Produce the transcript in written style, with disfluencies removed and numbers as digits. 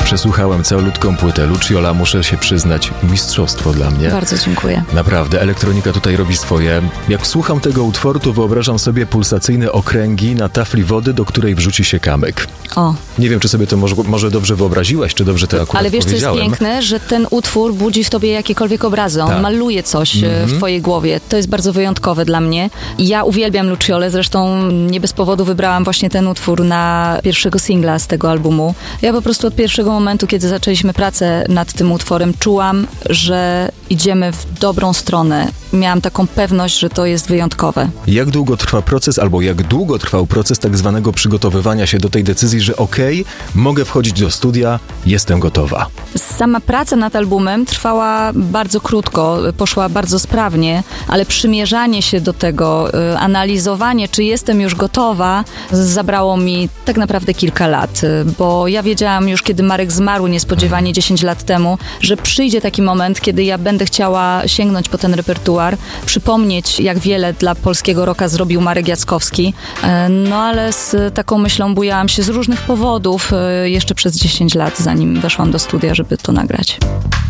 Przesłuchałem całolutką płytę. Luciola, muszę się przyznać, mistrzostwo dla mnie. Bardzo dziękuję. Naprawdę, elektronika tutaj robi swoje. Jak słucham tego utworu, to wyobrażam sobie pulsacyjne okręgi na tafli wody, do której wrzuci się kamyk. O. Nie wiem, czy sobie to może dobrze wyobraziłaś, czy dobrze to akurat Ale wiesz, co jest powiedziałem. piękne? Że ten utwór budzi w tobie jakiekolwiek obrazy. On maluje coś w twojej głowie. To jest bardzo wyjątkowe dla mnie. Ja uwielbiam Luciolę, zresztą nie bez powodu wybrałam właśnie ten utwór na pierwszego singla z tego albumu. Ja po prostu od pierwszego momentu, kiedy zaczęliśmy pracę nad tym utworem, czułam, że idziemy w dobrą stronę. Miałam taką pewność, że to jest wyjątkowe. Jak długo trwa proces, albo jak długo trwał proces tak zwanego przygotowywania się do tej decyzji, że mogę wchodzić do studia, jestem gotowa? Sama praca nad albumem trwała bardzo krótko, poszła bardzo sprawnie, ale przymierzanie się do tego, analizowanie, czy jestem już gotowa, zabrało mi tak naprawdę kilka lat, bo ja wiedziałam już, kiedy Marek zmarł niespodziewanie 10 lat temu, że przyjdzie taki moment, kiedy ja będę chciała sięgnąć po ten repertuar, przypomnieć, jak wiele dla polskiego rocka zrobił Marek Jackowski, no ale z taką myślą bujałam się z różnych powodów jeszcze przez 10 lat, zanim weszłam do studia, żeby to nagrać.